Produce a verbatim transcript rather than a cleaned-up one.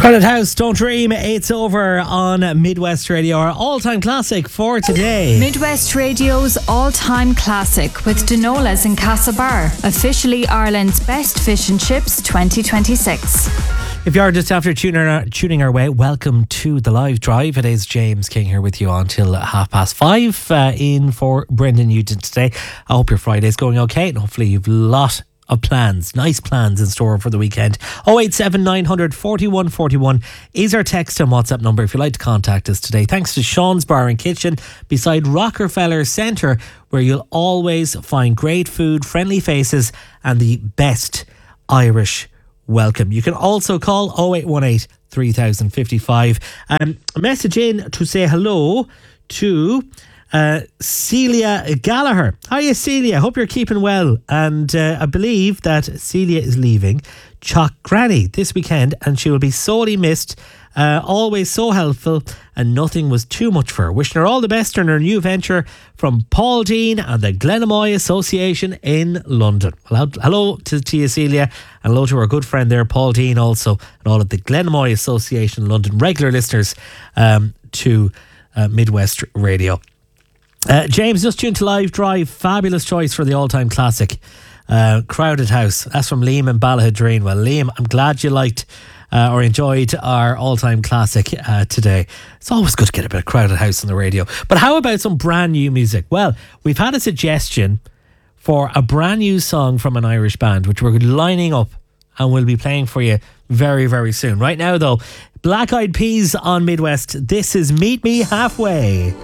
Crowded House, Don't Dream. It's over on Midwest Radio, our all-time classic for today. Midwest Radio's all-time classic with Dinolas in Castlebar, officially Ireland's best fish and chips twenty twenty-six. If you are just after tuning our, tuning our way, welcome to the live drive. It is James King here with you until half past five uh, in for Brendan Newton today. I hope your Friday's going okay and hopefully you've a lot of plans, nice plans in store for the weekend. oh eight seven nine hundred forty-one forty-one is our text and WhatsApp number if you'd like to contact us today. Thanks to Sean's Bar and Kitchen beside Rockefeller Centre, where you'll always find great food, friendly faces and the best Irish welcome. You can also call oh eight one eight three thousand fifty-five. Um, a message in to say hello to Uh, Celia Gallagher. Hiya Celia, hope you're keeping well. And uh, I believe that Celia is leaving Chalk Granny this weekend and she will be sorely missed. Uh, always so helpful and nothing was too much for her. Wishing her all the best in her new venture from Paul Dean and the Glenamoy Association in London. Well, hello to, to you Celia, and hello to our good friend there Paul Dean also, and all of the Glenamoy Association in London, regular listeners um, to uh, Midwest Radio. Uh, James, just tuned to Live Drive. Fabulous choice for the all-time classic, uh, Crowded House. That's from Liam and Ballahadreen. Well, Liam, I'm glad you liked uh, or enjoyed our all-time classic uh, today. It's always good to get a bit of Crowded House on the radio. But how about some brand new music? Well, we've had a suggestion for a brand new song from an Irish band, which we're lining up and we'll be playing for you very, very soon. Right now, though, Black Eyed Peas on Midwest. This is Meet Me Halfway.